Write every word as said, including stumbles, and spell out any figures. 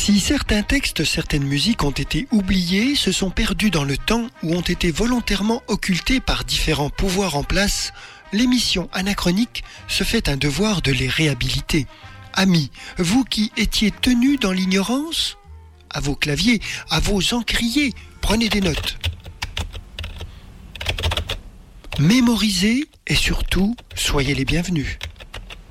Si certains textes, certaines musiques ont été oubliés, se sont perdus dans le temps ou ont été volontairement occultés par différents pouvoirs en place, l'émission Anachronique se fait un devoir de les réhabiliter. Amis, vous qui étiez tenus dans l'ignorance, à vos claviers, à vos encriers, prenez des notes. Mémorisez et surtout, soyez les bienvenus.